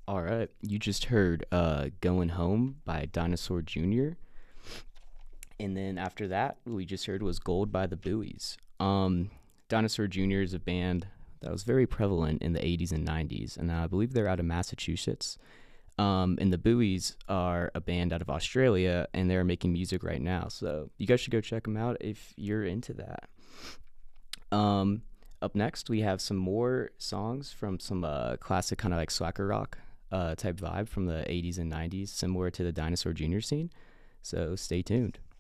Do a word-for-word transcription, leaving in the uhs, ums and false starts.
All right, you just heard uh, "Going Home" by Dinosaur Junior, and then after that, we just heard was "Gold" by the Buoys. Um, Dinosaur Junior is a band that was very prevalent in the eighties and nineties, and I believe they're out of Massachusetts. Um, and the Buoys are a band out of Australia, and they're making music right now. So you guys should go check them out if you're into that. Um, Up next, we have some more songs from some uh, classic kind of like slacker rock uh, type vibe from the eighties and nineties, similar to the Dinosaur Junior scene. So stay tuned.